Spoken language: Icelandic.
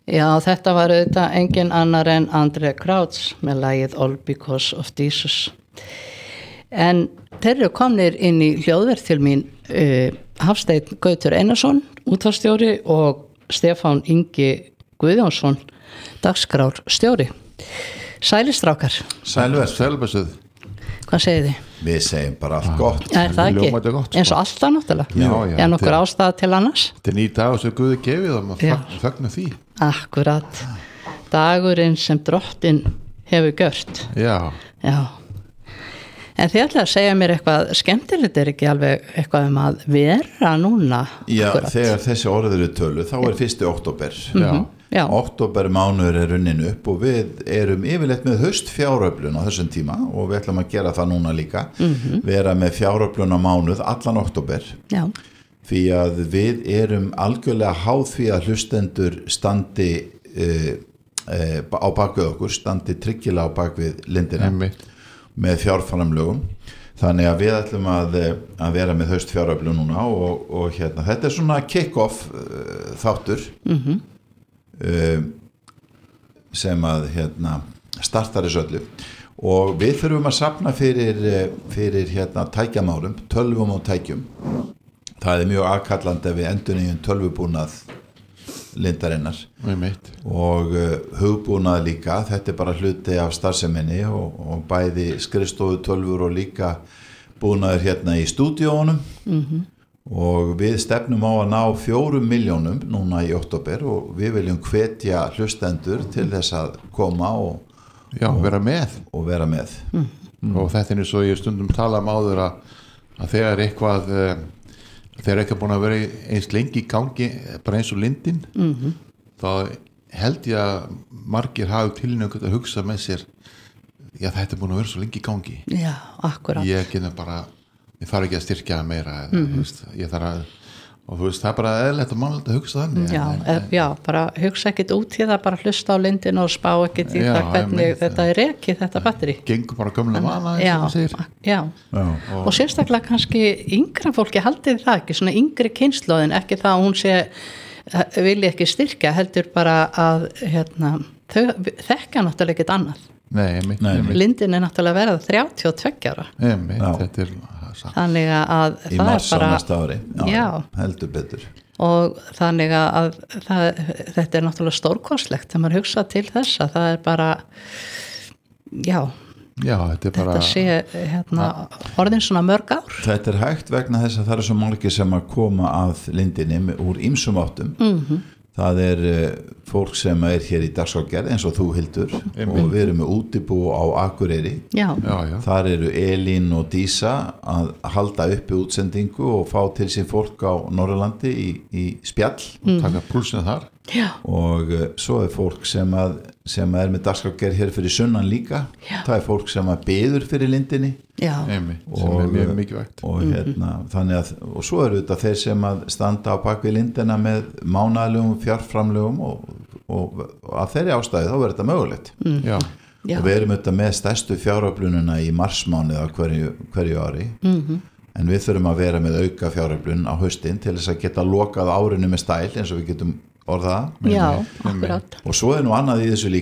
Já, þetta var auðvitað engin annar en André Krauts með lagið All Because of Jesus. En þeir eru komnir inn í hljóðverð til mín Hafsteinn Gautur Einarsson, útvarpsstjóri og Stefán Ingi Guðjónsson, dagskrárstjóri. Sælistrákar. Sælversuð. Hvað segið þið? Við segjum bara allt gott. Er það ekki? Gott, eins og alltaf náttúrulega. Já, Er nokkur ástæða til annars? Þetta er nýr dagur sem Guði gefið og maður fagnar því. Akkurat. Dagurinn sem drottin hefur gjört. Já. En þið ætlaði að segja mér eitthvað skemmtilegt, er ekki alveg eitthvað að vera núna? Já, akkurat. þegar þessi orðið eru tölu, þá er 1. október. Já. Október mánuður er runnin upp og við erum yfirleitt með haustfjáröflun á þessum tíma og við ætlum að gera það núna líka. Vera með fjáröflun á mánuð allan október. Já. Því að við erum algjörlega háð því að hlustendur standi á bakvið okkur, standi tryggilega á bakvið lindina með fjárframlögum. Þannig að við ætlum að vera með haustfjáröflun núna og hérna, þetta er svona kick-off þáttur sem að hérna, startar þessu öllu og við þurfum að safna fyrir hérna, tækjamálum, tölvum og tækjum. Það er mjög aðkallandi að við endurnýjum tölvubúnað lindarinnar og hugbúnað líka, þetta er bara hluti af starfseminni og bæði skrifstofu tölvur og líka búnaður hérna í stúdíónum og við stefnum á að ná 4 milljónum núna í október og við viljum hvetja hlustendur til þess að koma og vera með og þetta er eins og ég stundum tala áður að þegar eitthvað búin að vera eins lengi í gangi bara eins og lindin þá held ég að margir hafi tilnöggt að hugsa með sér já þetta er búin að vera svo lengi í gangi Já, akkurat ég þarf ekki að styrkja það meira ég þarf að og þú veist það er bara eðlilegt og mannlegt að hugsa þannig já, bara hugsa ekkit út í það bara hlusta á lindin og spá ekkit í það hvernig þetta er rekið þetta batteri gengur bara gömla vana já. Og sérstaklega kannski yngra fólki haldið það ekki svona yngri kynslóðin ekki það að hún vilja ekki styrkja heldur bara að hérna, þau þekkja náttúrulega ekkit annað lindin er náttúrulega verið 32 ára þetta er þannig að í mars á næsta ári heldur betur og þannig að þetta er náttúrulega stórkostlegt þegar maður hugsa til þess að það er bara þetta sé hérna, orðin svona mörg ár þetta er hægt vegna þess að það er svo margir sem að koma að lindinni úr ýmsum áttum það er fólk sem er hér í dagskrárgerð eins og þú Hildur og við erum með útibú á Akureyri þar eru Elín og Dísa að halda uppi útsendingu og fá til sín fólk á Norrlandi í spjall taka púlsina þar og svo er fólk sem er með dagskrárgerð hér fyrir sunnan líka það er fólk sem að biður fyrir lindinni sem er mjög mikilvægt og hérna þannig að og svo eru þetta þeir sem að standa á bakvið lindina með mánaðlegum fjárframlögum og af þeirri ástæði þá verður þetta mögulegt og við erum þetta með stærstu fjáröflununa í marsmánuð á hverju ári en við þurfum að vera með auka fjáröflun á haustin til þess að geta lokað árinu með stæl eins og við getum orðað akkurat og svo er nú annað í þessu líka